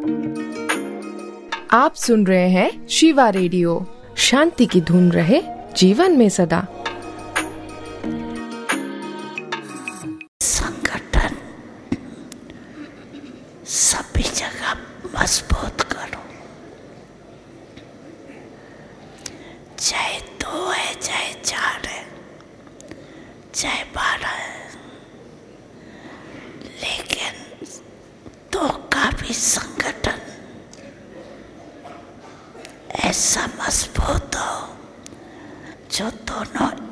आप सुन रहे हैं शिवा रेडियो। शांति की धुन रहे जीवन में सदा। संगठन सभी जगह मजबूत करो, चाहे 2 है, चाहे 4 है, चाहे 12 है, लेकिन 2 का भी संगठन ऐसा मजबूत हो जो दोनों